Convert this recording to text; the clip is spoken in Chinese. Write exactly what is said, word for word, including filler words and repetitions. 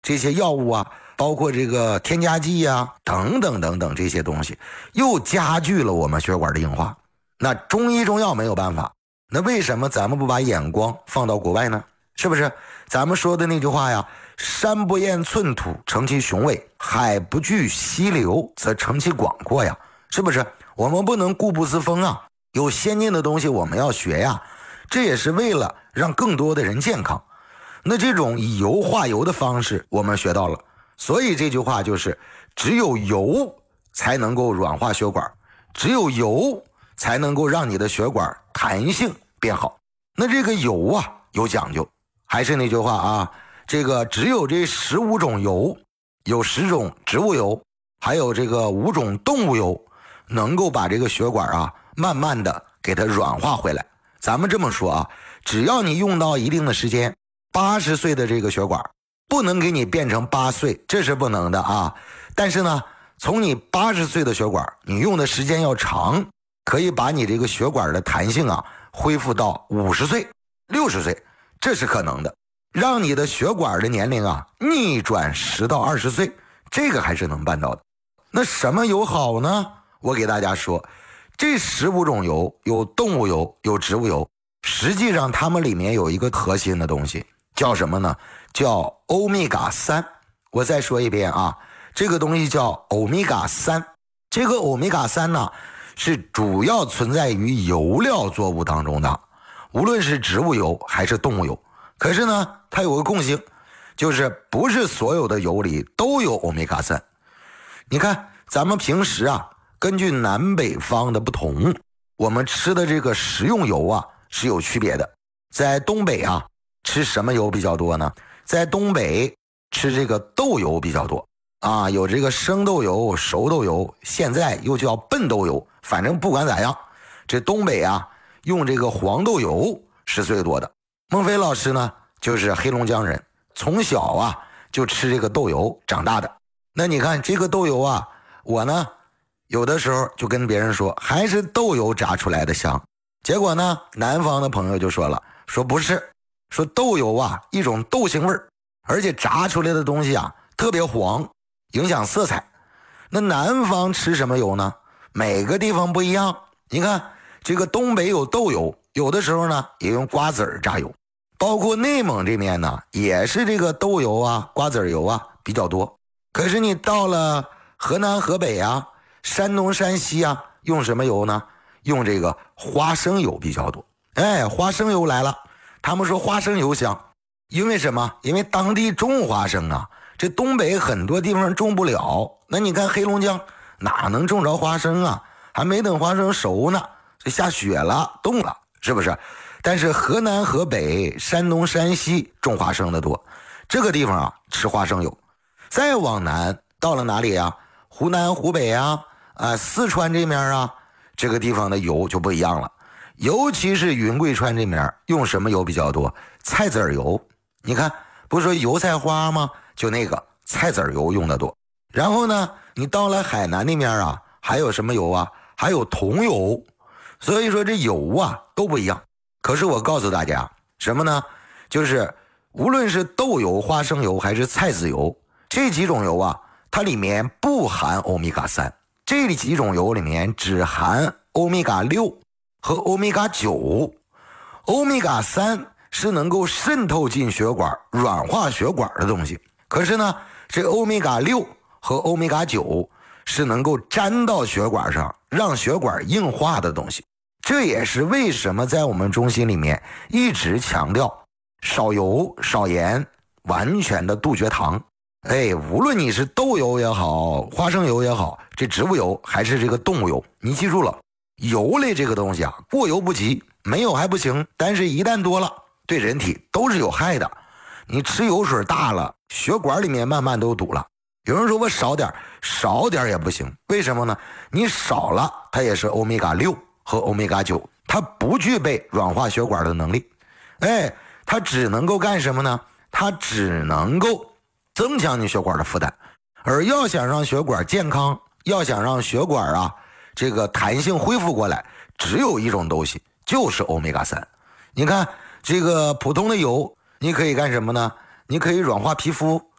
这些药物啊，包括这个添加剂啊，等等等等这些东西，又加剧了我们血管的硬化。那中医中药没有办法，那为什么咱们不把眼光放到国外呢？是不是咱们说的那句话呀，山不厌寸土成其雄伟，海不惧溪流则成其广阔呀，是不是？我们不能固步自封啊，有先进的东西我们要学呀，这也是为了让更多的人健康。那这种以油化油的方式我们学到了，所以这句话就是只有油才能够软化血管，只有油才能够让你的血管弹性变好。那这个油啊有讲究，还是那句话啊，这个只有这十五种油，有十种植物油，还有这个五种动物油，能够把这个血管啊慢慢的给它软化回来。咱们这么说啊，只要你用到一定的时间，八十岁的这个血管不能给你变成八岁，这是不能的啊。但是呢，从你八十岁的血管，你用的时间要长，可以把你这个血管的弹性啊恢复到五十岁、六十岁，这是可能的。让你的血管的年龄啊逆转十到二十岁，这个还是能办到的。那什么油好呢？我给大家说，这十五种油，有动物油，有植物油，实际上它们里面有一个核心的东西，叫什么呢？叫欧米伽三。我再说一遍啊，这个东西叫欧米伽三。这个欧米伽三呢，是主要存在于油料作物当中的，无论是植物油还是动物油。可是呢，它有个共性，就是不是所有的油里都有欧米伽三。你看咱们平时啊，根据南北方的不同，我们吃的这个食用油啊是有区别的。在东北啊，吃什么油比较多呢？在东北吃这个豆油比较多啊，有这个生豆油、熟豆油，现在又叫笨豆油。反正不管咋样，这东北啊用这个黄豆油是最多的。孟非老师呢就是黑龙江人，从小啊就吃这个豆油长大的。那你看这个豆油啊，我呢有的时候就跟别人说还是豆油炸出来的香，结果呢南方的朋友就说了，说不是，说豆油啊一种豆腥味儿，而且炸出来的东西啊特别黄，影响色彩。那南方吃什么油呢？每个地方不一样。你看这个东北有豆油，有的时候呢也用瓜子儿榨油，包括内蒙这边呢也是这个豆油啊、瓜子儿油啊比较多。可是你到了河南、河北啊、山东、山西啊，用什么油呢？用这个花生油比较多。哎，花生油来了，他们说花生油香，因为什么？因为当地种花生啊，这东北很多地方种不了。那你看黑龙江哪能种着花生啊？还没等花生熟呢，这下雪了，冻了，是不是？但是河南、河北、山东、山西种花生的多，这个地方啊吃花生油。再往南到了哪里啊？湖南、湖北啊，啊四川这面啊，这个地方的油就不一样了。尤其是云贵川这面用什么油比较多？菜籽油。你看不是说油菜花吗？就那个菜籽油用的多。然后呢你到了海南那面啊，还有什么油啊？还有桐油。所以说这油啊都不一样。可是我告诉大家什么呢？就是无论是豆油、花生油还是菜籽油，这几种油啊，它里面不含欧米伽三，这几种油里面只含欧米伽六和欧米伽九。欧米伽三是能够渗透进血管、软化血管的东西，可是呢这欧米伽六和欧米伽九是能够粘到血管上，让血管硬化的东西。这也是为什么在我们中心里面一直强调少油少盐，完全的杜绝糖。哎，无论你是豆油也好，花生油也好，这植物油还是这个动物油，你记住了，油类这个东西啊，过犹不及，没有还不行，但是一旦多了，对人体都是有害的。你吃油水大了，血管里面慢慢都堵了。有人说我少点，少点也不行，为什么呢？你少了，它也是欧米伽六和欧米伽九，它不具备软化血管的能力。哎，它只能够干什么呢？它只能够增强你血管的负担。而要想让血管健康，要想让血管啊这个弹性恢复过来，只有一种东西，就是欧米伽三。你看这个普通的油，你可以干什么呢？你可以软化皮肤，